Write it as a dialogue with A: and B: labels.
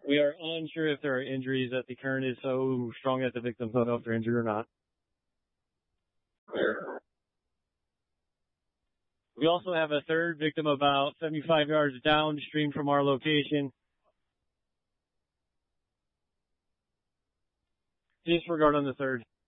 A: We are unsure if there are injuries, that the current is so strong that the victims don't know if they're injured or not.
B: Clear.
A: We also have a third victim about 75 yards downstream from our location. Disregard on the third.